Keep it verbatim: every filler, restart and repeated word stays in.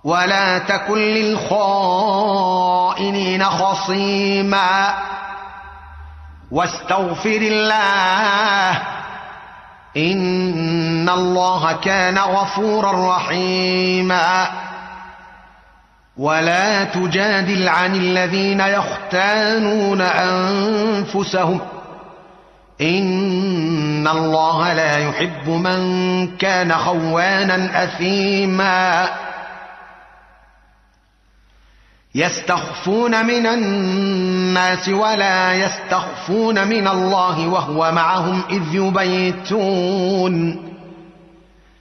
ولا تكن للخائنين خصيما واستغفر الله إن الله كان غفورا رحيما ولا تجادل عن الذين يختانون أنفسهم إن الله لا يحب من كان خوانا أثيما يستخفون من الناس ولا يستخفون من الله وهو معهم إذ يبيتون